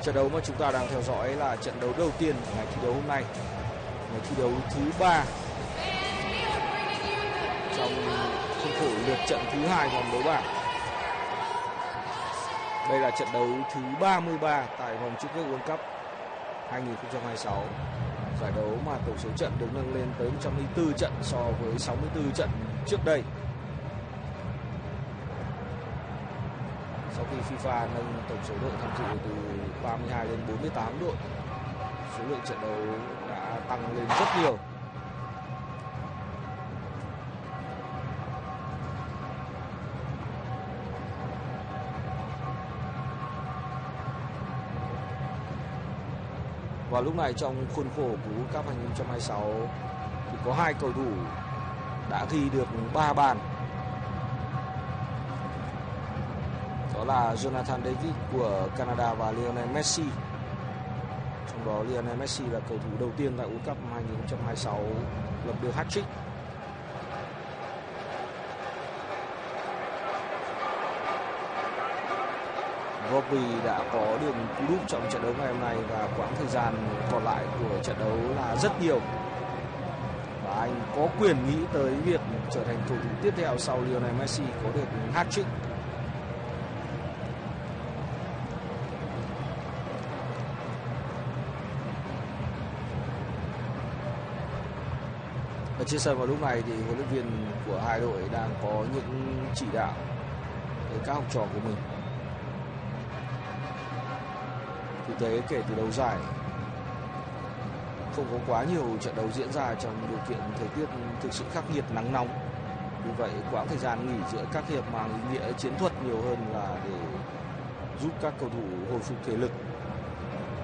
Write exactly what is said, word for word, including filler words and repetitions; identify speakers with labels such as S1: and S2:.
S1: Trận đấu mà chúng ta đang theo dõi là trận đấu đầu tiên của ngày thi đấu hôm nay, ngày thi đấu thứ ba trong khuôn khổ lượt trận thứ hai vòng đấu bảng. Đây là trận đấu thứ ba mươi ba tại vòng chung kết World Cup hai không hai sáu. Giải đấu mà tổng số trận được nâng lên tới một trăm lẻ bốn trận so với sáu mươi tư trận trước đây. Sau khi FIFA nâng tổng số đội tham dự từ ba mươi hai lên bốn mươi tám đội, số lượng trận đấu đã tăng lên rất nhiều. Và lúc này trong khuôn khổ của World Cup hai không hai sáu thì có hai cầu thủ đã ghi được ba bàn. Đó là Jonathan David của Canada và Lionel Messi. Trong đó Lionel Messi là cầu thủ đầu tiên tại World Cup hai không hai sáu lập được hat-trick. Robbie đã có được cú đúp trong trận đấu ngày hôm nay và quãng thời gian còn lại của trận đấu là rất nhiều. Và anh có quyền nghĩ tới việc trở thành cầu thủ tiếp theo sau Lionel Messi có được hat-trick. Ở trên sân vào lúc này thì huấn luyện viên của hai đội đang có những chỉ đạo với các học trò của mình. Thực tế kể từ đầu giải không có quá nhiều trận đấu diễn ra trong điều kiện thời tiết thực sự khắc nghiệt nắng nóng. Vì vậy quãng thời gian nghỉ giữa các hiệp mang ý nghĩa chiến thuật nhiều hơn là để giúp các cầu thủ hồi phục thể lực